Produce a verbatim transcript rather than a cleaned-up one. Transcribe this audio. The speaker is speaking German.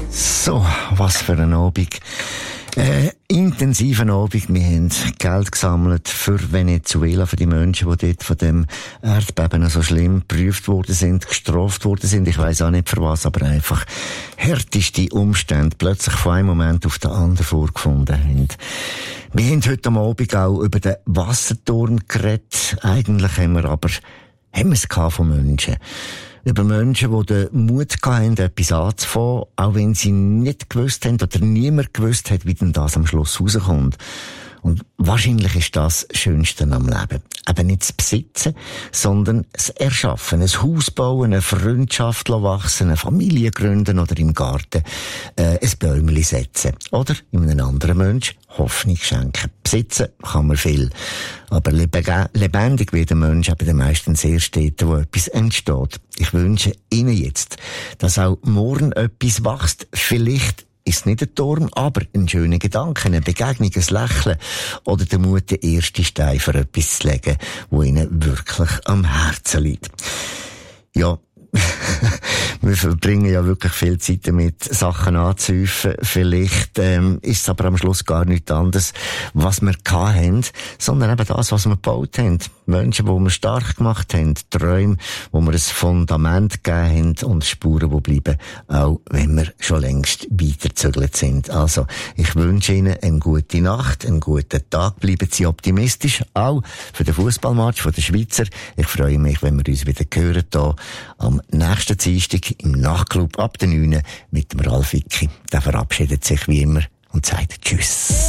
So, was für ein Abend. Äh, intensiven Abend. Wir haben Geld gesammelt für Venezuela, für die Menschen, die dort von dem Erdbeben so schlimm geprüft worden sind, gestraft worden sind. Ich weiss auch nicht für was, aber einfach härteste Umstände plötzlich von einem Moment auf den anderen vorgefunden haben. Wir haben heute am Abend auch über den Wasserturm geredet. Eigentlich haben wir aber, haben wir es gehabt von Menschen. Über Menschen, die den Mut hatten, etwas anzufangen, auch wenn sie nicht gewusst haben oder niemand gewusst hat, wie denn das am Schluss rauskommt. Und wahrscheinlich ist das das Schönste am Leben. Eben nicht das Besitzen, sondern das Erschaffen, ein Haus bauen, eine Freundschaft wachsen, eine Familie gründen oder im Garten äh, ein Bäumchen setzen. Oder in einem anderen Menschen Hoffnung schenken. Besitzen kann man viel. Aber lebendig wird der Mensch eben meistens erst dort, wo etwas entsteht. Ich wünsche Ihnen jetzt, dass auch morgen etwas wächst. Vielleicht ist nicht ein Turm, aber ein schöner Gedanke, eine Begegnung, ein Lächeln oder der Mut, den ersten Stein für etwas zu legen, wo Ihnen wirklich am Herzen liegt. Ja, wir verbringen ja wirklich viel Zeit damit, Sachen anzuhäufen. Vielleicht ähm, ist es aber am Schluss gar nichts anderes, was wir gehabt haben, sondern eben das, was wir gebaut haben. Menschen, die wir stark gemacht haben, Träume, wo wir ein Fundament gegeben haben und Spuren, die bleiben, auch wenn wir schon längst weitergezögert sind. Also, ich wünsche Ihnen eine gute Nacht, einen guten Tag, bleiben Sie optimistisch, auch für den Fußballmatch von den Schweizer. Ich freue mich, wenn wir uns wieder hören hier am nächsten Dienstag im Nachtclub ab der neun mit dem Ralf Wicki. Der verabschiedet sich wie immer und sagt Tschüss.